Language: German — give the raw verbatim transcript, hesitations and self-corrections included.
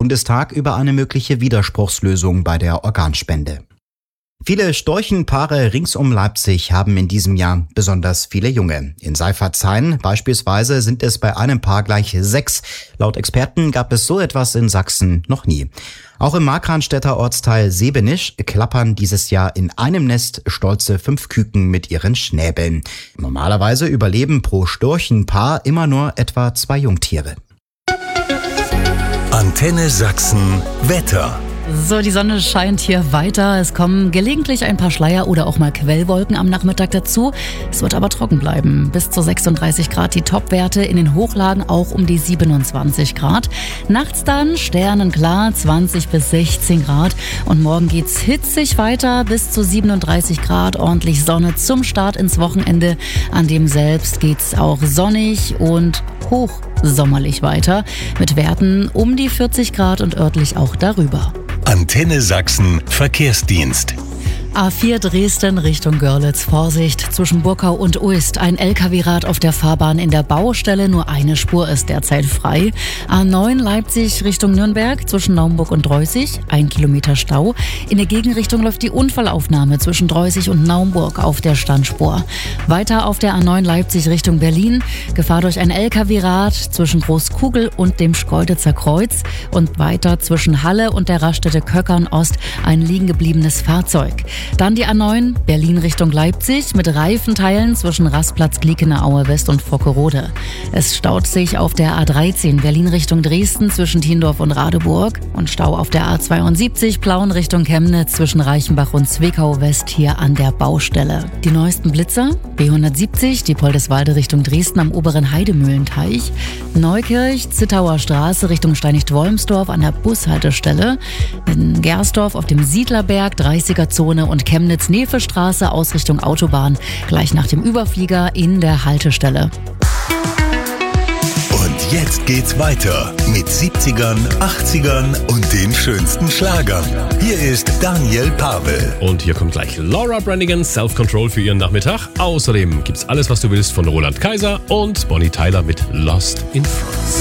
Bundestag über eine mögliche Widerspruchslösung bei der Organspende. Viele Storchenpaare rings um Leipzig haben in diesem Jahr besonders viele Junge. In Seifertshain beispielsweise sind es bei einem Paar gleich sechs. Laut Experten gab es so etwas in Sachsen noch nie. Auch im Markranstädter Ortsteil Sebenisch klappern dieses Jahr in einem Nest stolze fünf Küken mit ihren Schnäbeln. Normalerweise überleben pro Storchenpaar immer nur etwa zwei Jungtiere. Antenne Sachsen Wetter. So, die Sonne scheint hier weiter. Es kommen gelegentlich ein paar Schleier oder auch mal Quellwolken am Nachmittag dazu. Es wird aber trocken bleiben. Bis zu sechsunddreißig Grad die Topwerte, in den Hochlagen auch um die siebenundzwanzig Grad. Nachts dann sternenklar zwanzig bis sechzehn Grad. Und morgen geht's hitzig weiter bis zu siebenunddreißig Grad. Ordentlich Sonne zum Start ins Wochenende. An dem selbst geht's auch sonnig und hochsommerlich weiter. Mit Werten um die vierzig Grad und örtlich auch darüber. Antenne Sachsen Verkehrsdienst. A vier Dresden Richtung Görlitz. Vorsicht, zwischen Burkau und Uist. Ein L K W-Rad auf der Fahrbahn in der Baustelle. Nur eine Spur ist derzeit frei. A neun Leipzig Richtung Nürnberg. Zwischen Naumburg und Dreußig. Ein Kilometer Stau. In der Gegenrichtung läuft die Unfallaufnahme zwischen Dreußig und Naumburg auf der Standspur. Weiter auf der A neun Leipzig Richtung Berlin. Gefahr durch ein L K W-Rad zwischen Großkugel und dem Schkeuditzer Kreuz. Und weiter zwischen Halle und der Raststätte Köckern Ost ein liegen gebliebenes Fahrzeug. Dann die A neun, Berlin Richtung Leipzig mit Reifenteilen zwischen Rastplatz Gliekener-Aue West und Vockerode. Es staut sich auf der A dreizehn, Berlin Richtung Dresden zwischen Tiendorf und Radeburg. Und Stau auf der A zweiundsiebzig, Plauen Richtung Chemnitz zwischen Reichenbach und Zwickau West hier an der Baustelle. Die neuesten Blitzer, B hundertsiebzig, die Poldeswalde Richtung Dresden am oberen Heidemühlenteich. Neukirch, Zittauer Straße Richtung Steinigt-Wolmsdorf an der Bushaltestelle. In Gersdorf auf dem Siedlerberg, dreißiger Zone und Chemnitz-Nefe-Straße Ausrichtung Autobahn, gleich nach dem Überflieger in der Haltestelle. Und jetzt geht's weiter mit siebzigern, achtzigern und den schönsten Schlagern. Hier ist Daniel Pavel. Und hier kommt gleich Laura Branigan, Self-Control für ihren Nachmittag. Außerdem gibt's alles, was du willst von Roland Kaiser und Bonnie Tyler mit Lost in France.